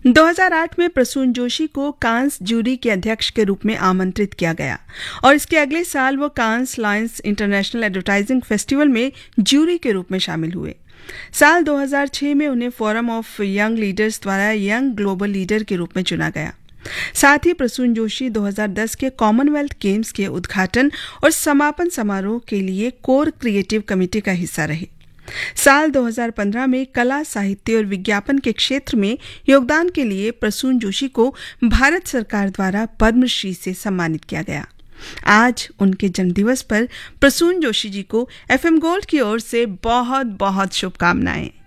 2008 में प्रसून जोशी को कांस जूरी के अध्यक्ष के रूप में आमंत्रित किया गया और इसके अगले साल वो कांस लायंस इंटरनेशनल एडवर्टाइजिंग फेस्टिवल में जूरी के रूप में शामिल हुए। साल 2006 में उन्हें फोरम ऑफ यंग लीडर्स द्वारा यंग ग्लोबल लीडर के रूप में चुना गया। साथ ही प्रसून जोशी 2010 के कॉमनवेल्थ गेम्स के उद्घाटन और समापन समारोह के लिए कोर क्रिएटिव कमेटी का हिस्सा रहे। साल 2015 में कला, साहित्य और विज्ञापन के क्षेत्र में योगदान के लिए प्रसून जोशी को भारत सरकार द्वारा पद्मश्री से सम्मानित किया गया। आज उनके जन्मदिवस पर प्रसून जोशी जी को एफएम गोल्ड की ओर से बहुत बहुत शुभकामनाएं।